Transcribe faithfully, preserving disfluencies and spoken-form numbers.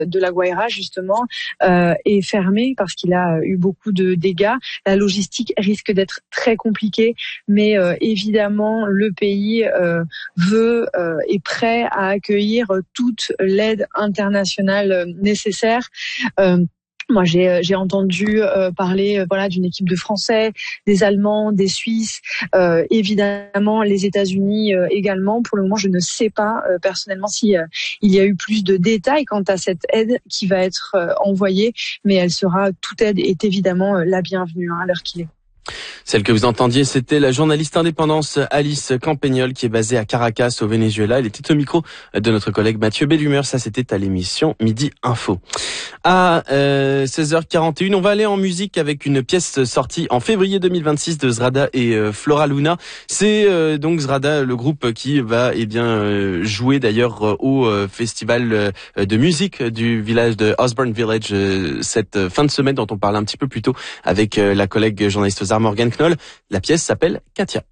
de La Guaira justement euh, est fermé parce qu'il a eu beaucoup de dégâts. La logistique risque d'être très compliquée, mais euh, évidemment le pays euh, veut euh, est prêt à accueillir toute l'aide internationale nécessaire. Euh, Moi, j'ai, j'ai entendu euh, parler, euh, voilà, d'une équipe de Français, des Allemands, des Suisses, euh, évidemment les États-Unis euh, également. Pour le moment, je ne sais pas euh, personnellement si euh, il y a eu plus de détails quant à cette aide qui va être euh, envoyée, mais elle sera, toute aide est évidemment euh, la bienvenue hein, à l'heure qu'il est. Celle que vous entendiez, c'était la journaliste indépendante Alice Campagnol qui est basée à Caracas au Venezuela. Elle était au micro de notre collègue Mathieu Bellumeur. Ça, c'était à l'émission Midi Info. À euh, seize heures quarante et une, on va aller en musique avec une pièce sortie en février deux mille vingt-six de Zrada et euh, Flora Luna. C'est euh, donc Zrada, le groupe qui va eh bien euh, jouer d'ailleurs euh, au euh, festival euh, de musique du village de Osborne Village euh, cette fin de semaine dont on parlait un petit peu plus tôt avec euh, la collègue journaliste aux arts Morgane Knoll. La pièce s'appelle Katia.